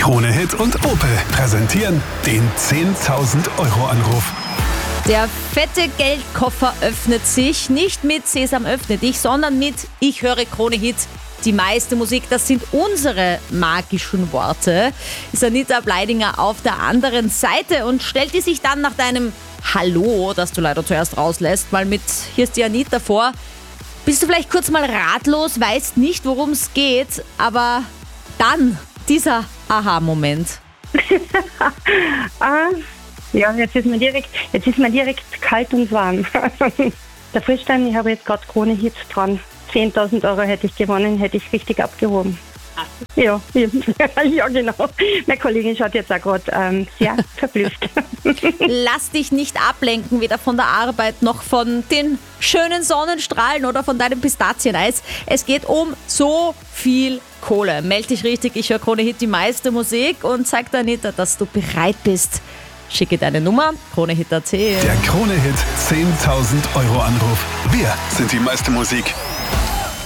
Krone Hit und Opel präsentieren den 10.000 Euro Anruf. Der fette Geldkoffer öffnet sich nicht mit Sesam öffne dich, sondern mit Ich höre Krone Hit. Die meiste Musik, das sind unsere magischen Worte. Ist Anita Bleidinger auf der anderen Seite und stellt die sich dann nach deinem Hallo, das du leider zuerst rauslässt, mal mit Hier ist die Anita vor. Bist du vielleicht kurz mal ratlos, weißt nicht, worum es geht, aber dann dieser Aha-Moment. Ja, jetzt ist mir direkt kalt und warm. Der Frischstein, ich habe jetzt gerade Krone Hit dran. 10.000 Euro hätte ich gewonnen, hätte ich richtig abgehoben. Ja, ja genau. Meine Kollegin schaut jetzt auch gerade sehr verblüfft. Lass dich nicht ablenken, weder von der Arbeit noch von den schönen Sonnenstrahlen oder von deinem Pistazieneis. Es geht um so viel Kohle. Meld dich richtig, ich höre Krone Hit die meiste Musik und zeig der Anita, dass du bereit bist. Schicke deine Nummer, KroneHit.at. Der Krone Hit 10.000 Euro Anruf. Wir sind die meiste Musik.